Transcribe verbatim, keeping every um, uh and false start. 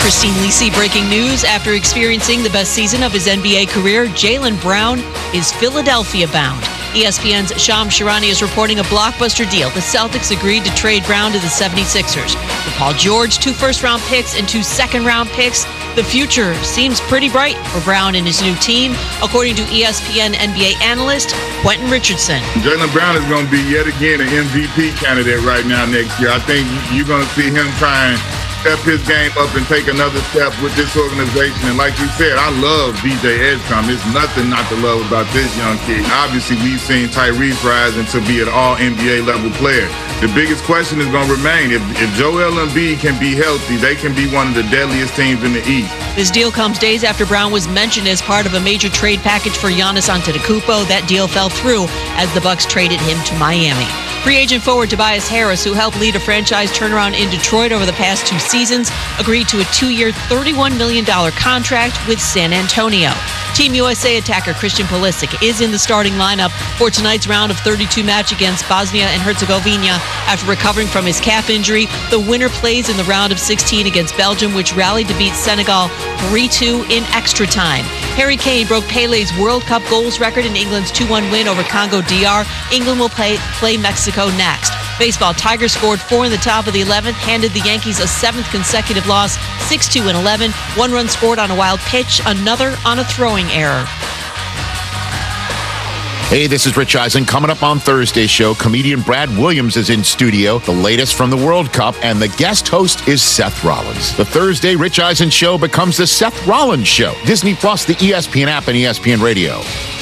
Christine Lisi breaking news. After experiencing the best season of his N B A career, Jaylen Brown is Philadelphia bound. E S P N's Shams Charania is reporting a blockbuster deal. The Celtics agreed to trade Brown to the seventy-sixers. For Paul George, two first-round picks and two second-round picks. The future seems pretty bright for Brown and his new team, according to E S P N N B A analyst Quentin Richardson. Jaylen Brown is going to be yet again an M V P candidate right now next year. I think you're going to see him trying step his game up and take another step with this organization. And like you said, I love D J Edgecombe. There's nothing not to love about this young kid. Obviously, we've seen Tyrese rise into be an all-N B A level player. The biggest question is going to remain, if, if Joel Embiid can be healthy, they can be one of the deadliest teams in the East. This deal comes days after Brown was mentioned as part of a major trade package for Giannis Antetokounmpo. That deal fell through as the Bucks traded him to Miami. Free agent forward Tobias Harris, who helped lead a franchise turnaround in Detroit over the past two seasons, agreed to a two-year, thirty-one million dollars contract with San Antonio. Team U S A attacker Christian Pulisic is in the starting lineup for tonight's round of thirty-two match against Bosnia and Herzegovina after recovering from his calf injury. The winner plays in the round of sixteen against Belgium, which rallied to beat Senegal three two in extra time. Harry Kane broke Pele's World Cup goals record in England's two one win over Congo D R. England will play, play Mexico next. Baseball, Tigers scored four in the top of the eleventh, handed the Yankees a seventh consecutive loss, six two and eleven. One run scored on a wild pitch, another on a throwing error. Hey, this is Rich Eisen. Coming up on Thursday's show, comedian Brad Williams is in studio, the latest from the World Cup, and the guest host is Seth Rollins. The Thursday Rich Eisen show becomes the Seth Rollins show. Disney Plus, the E S P N app, and E S P N Radio.